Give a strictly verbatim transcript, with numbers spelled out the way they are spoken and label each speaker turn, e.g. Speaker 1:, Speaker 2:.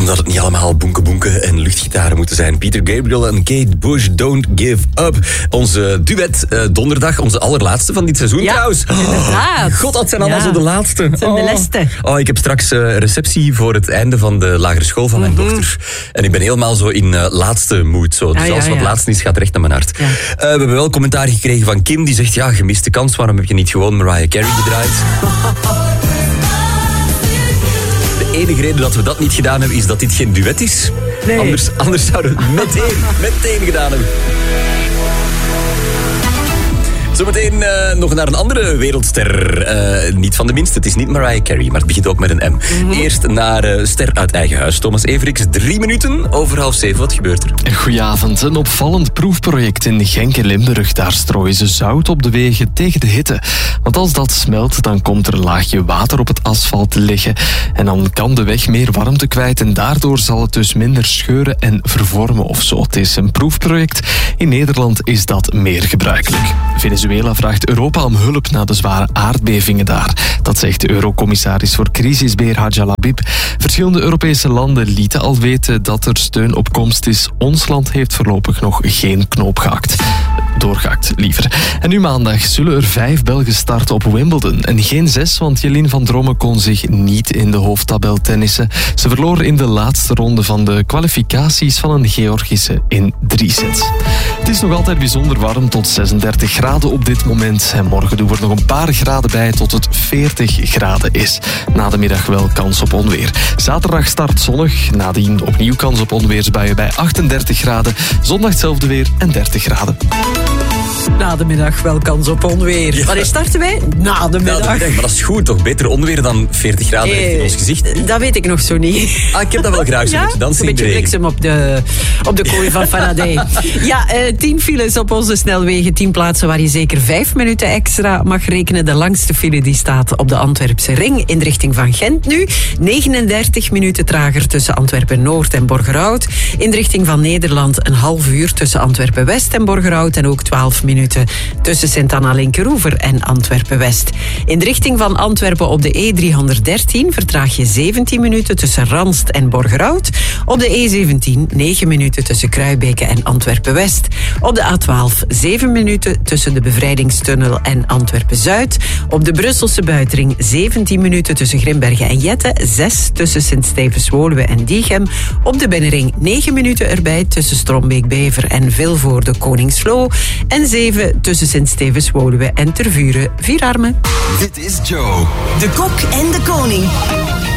Speaker 1: Omdat het niet allemaal boenke boenke en luchtgitaren moeten zijn. Peter Gabriel en Kate Bush, Don't Give Up. Onze duet uh, donderdag, onze allerlaatste van dit seizoen
Speaker 2: ja,
Speaker 1: trouwens.
Speaker 2: Inderdaad.
Speaker 1: Oh, God, dat zijn allemaal
Speaker 2: ja.
Speaker 1: zo de laatste.
Speaker 2: Het zijn
Speaker 1: oh.
Speaker 2: de leste.
Speaker 1: Oh, ik heb straks uh, receptie voor het einde van de lagere school van mijn mm-hmm. dochter. En ik ben helemaal zo in uh, laatste mood. Zo. Dus ah, ja, alles wat ja. laatste is, gaat recht naar mijn hart. Ja. Uh, we hebben wel commentaar gekregen van Kim, die zegt, ja, gemiste kans, waarom heb je niet gewoon Mariah Carey gedraaid? De enige reden dat we dat niet gedaan hebben, is dat dit geen duet is. Nee. Anders, anders zouden we het meteen, meteen gedaan hebben. Zometeen uh, nog naar een andere wereldster. Uh, niet van de minste, het is niet Mariah Carey, maar het begint ook met een M. Mm-hmm. Eerst naar uh, ster uit eigen huis. Thomas Everiks, drie minuten over half zeven. Wat gebeurt er?
Speaker 3: Goedenavond. Een opvallend proefproject in Genk en Limburg. Daar strooien ze zout op de wegen tegen de hitte. Want als dat smelt, dan komt er een laagje water op het asfalt te liggen. En dan kan de weg meer warmte kwijt en daardoor zal het dus minder scheuren en vervormen of zo. Het is een proefproject. In Nederland is dat meer gebruikelijk. Venezuela vraagt Europa om hulp na de zware aardbevingen daar. Dat zegt de eurocommissaris voor crisisbeheer Hadja Labib. Verschillende Europese landen lieten al weten dat er steun op komst is. Ons land heeft voorlopig nog geen knoop gehakt. Doorgehakt, liever. En nu maandag zullen er vijf Belgen starten op Wimbledon. En geen zes, want Jelien van Drommen kon zich niet in de hoofdtabel tennissen. Ze verloor in de laatste ronde van de kwalificaties van een Georgische in drie sets. Het is nog altijd bijzonder warm, tot zesendertig graden op dit moment. En morgen doen we er nog een paar graden bij tot het veertig graden is. Na de middag wel kans op onweer. Zaterdag start zonnig, nadien opnieuw kans op onweersbuien bij achtendertig graden. Zondag hetzelfde weer en dertig graden.
Speaker 2: Na de middag wel kans op onweer. Ja. Wanneer starten wij? Na de middag. Na de middag.
Speaker 1: Maar dat is goed, toch? Beter onweer dan veertig graden hey, in ons gezicht?
Speaker 2: Dat weet ik nog zo niet.
Speaker 1: Ah, ik heb dat wel graag zo
Speaker 2: ja?
Speaker 1: beetje. Dan
Speaker 2: een beetje bliksem op de, op de kooi van Faraday. Ja, uh, tien files op onze snelwegen. Tien plaatsen waar je zeker vijf minuten extra mag rekenen. De langste file die staat op de Antwerpse ring in de richting van Gent nu. negenendertig minuten trager tussen Antwerpen-Noord en Borgerhout. In de richting van Nederland een half uur tussen Antwerpen-West en Borgerhout. En ook twaalf minuten tussen Sint-Anna-Linkeroever en Antwerpen-West. In de richting van Antwerpen op de E driehonderddertien vertraag je zeventien minuten tussen Ranst en Borgerhout. Op de E zeventien negen minuten tussen Kruibeke en Antwerpen-West. Op de A twaalf zeven minuten tussen de Bevrijdingstunnel en Antwerpen-Zuid. Op de Brusselse buitenring zeventien minuten tussen Grimbergen en Jette. zes tussen Sint-Stevens-Woluwe en Diegem. Op de Binnenring negen minuten erbij tussen Strombeek-Bever en Vilvoorde-Koningsvloo. En zeven tussen Sint-Stevens-Woluwe en Tervuren Vierarmen.
Speaker 4: Dit is Joe.
Speaker 5: De kok en de koning.